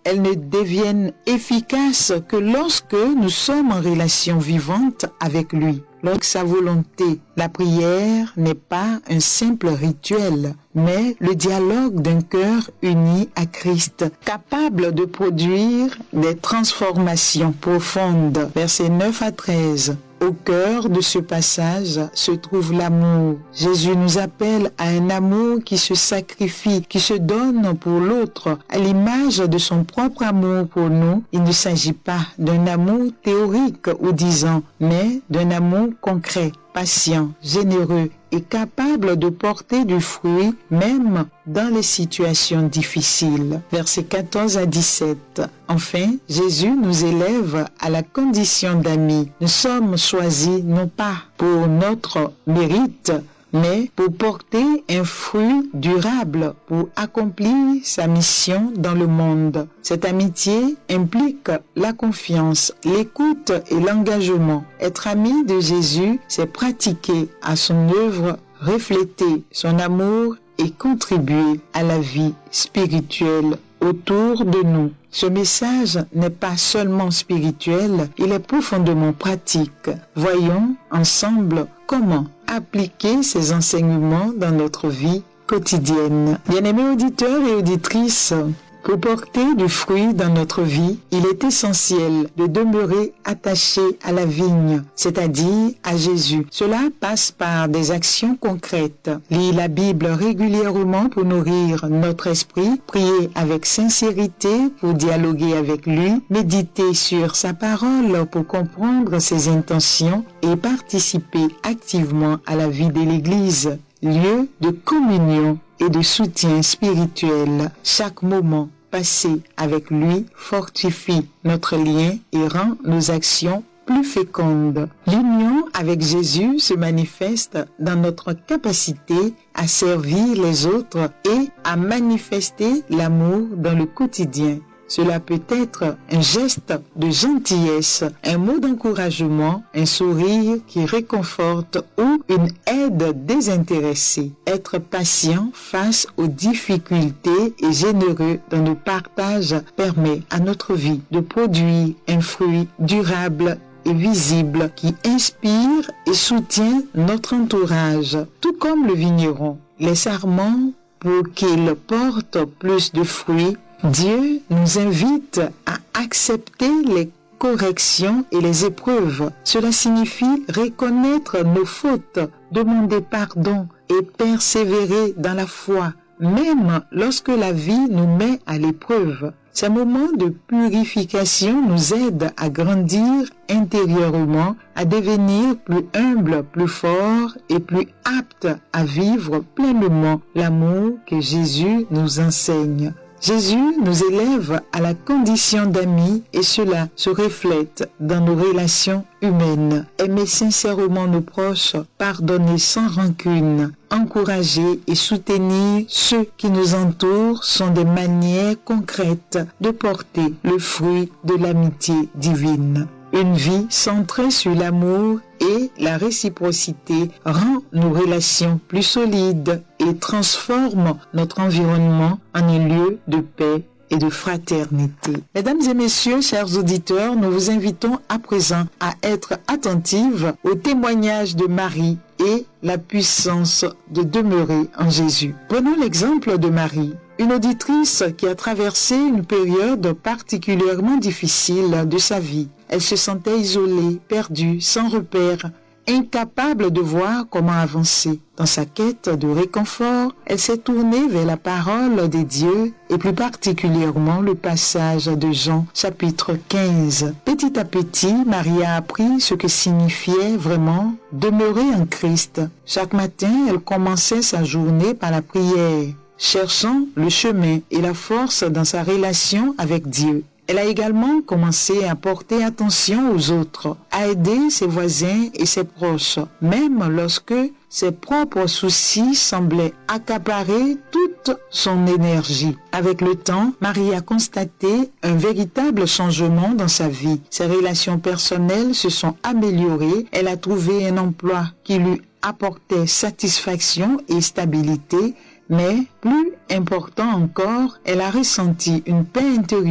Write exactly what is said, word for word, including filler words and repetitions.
elles ne deviennent efficaces que lorsque nous sommes en relation vivante avec lui. Lorsque sa volonté, la prière n'est pas un simple rituel, mais le dialogue d'un cœur uni à Christ, capable de produire des transformations profondes. Versets neuf à treize. Au cœur de ce passage se trouve l'amour. Jésus nous appelle à un amour qui se sacrifie, qui se donne pour l'autre, à l'image de son propre amour pour nous. Il ne s'agit pas d'un amour théorique ou disant, mais d'un amour concret, patient, généreux et capable de porter du fruit même dans les situations difficiles. Versets quatorze à dix-sept. Enfin, Jésus nous élève à la condition d'amis. Nous sommes choisis non pas pour notre mérite, mais pour porter un fruit durable, pour accomplir sa mission dans le monde. Cette amitié implique la confiance, l'écoute et l'engagement. Être ami de Jésus, c'est pratiquer à son œuvre, refléter son amour et contribuer à la vie spirituelle autour de nous. Ce message n'est pas seulement spirituel, il est profondément pratique. Voyons ensemble comment appliquer ces enseignements dans notre vie quotidienne. Bien-aimés auditeurs et auditrices, pour porter du fruit dans notre vie, il est essentiel de demeurer attaché à la vigne, c'est-à-dire à Jésus. Cela passe par des actions concrètes. Lire la Bible régulièrement pour nourrir notre esprit, prier avec sincérité pour dialoguer avec lui, méditer sur sa parole pour comprendre ses intentions et participer activement à la vie de l'Église, lieu de communion et de soutien spirituel. Chaque moment passé avec lui fortifie notre lien et rend nos actions plus fécondes. L'union avec Jésus se manifeste dans notre capacité à servir les autres et à manifester l'amour dans le quotidien. Cela peut être un geste de gentillesse, un mot d'encouragement, un sourire qui réconforte ou une aide désintéressée. Être patient face aux difficultés et généreux dans le partage permet à notre vie de produire un fruit durable et visible qui inspire et soutient notre entourage, tout comme le vigneron. Les sarments, pour qu'ils portent plus de fruits, Dieu nous invite à accepter les corrections et les épreuves. Cela signifie reconnaître nos fautes, demander pardon et persévérer dans la foi, même lorsque la vie nous met à l'épreuve. Ces moments de purification nous aident à grandir intérieurement, à devenir plus humbles, plus forts et plus aptes à vivre pleinement l'amour que Jésus nous enseigne. Jésus nous élève à la condition d'amis et cela se reflète dans nos relations humaines. Aimer sincèrement nos proches, pardonner sans rancune, encourager et soutenir ceux qui nous entourent sont des manières concrètes de porter le fruit de l'amitié divine. Une vie centrée sur l'amour et la réciprocité rend nos relations plus solides et transforme notre environnement en un lieu de paix et de fraternité. Mesdames et messieurs, chers auditeurs, nous vous invitons à présent à être attentifs au témoignage de Marie et la puissance de demeurer en Jésus. Prenons l'exemple de Marie, une auditrice qui a traversé une période particulièrement difficile de sa vie. Elle se sentait isolée, perdue, sans repère, incapable de voir comment avancer. Dans sa quête de réconfort, elle s'est tournée vers la parole des dieux et plus particulièrement le passage de Jean chapitre quinze. Petit à petit, Marie a appris ce que signifiait vraiment demeurer en Christ. Chaque matin, elle commençait sa journée par la prière, cherchant le chemin et la force dans sa relation avec Dieu. Elle a également commencé à porter attention aux autres, à aider ses voisins et ses proches, même lorsque ses propres soucis semblaient accaparer toute son énergie. Avec le temps, Marie a constaté un véritable changement dans sa vie. Ses relations personnelles se sont améliorées. Elle a trouvé un emploi qui lui apportait satisfaction et stabilité, mais plus important encore, elle a ressenti une paix intérieure